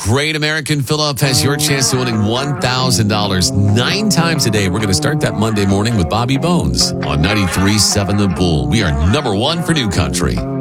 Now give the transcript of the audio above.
Great American Phillip has your chance to winning $1,000 9 times a day. We're going to start that Monday morning with Bobby Bones on 93.7 The Bull. We are number one for New Country.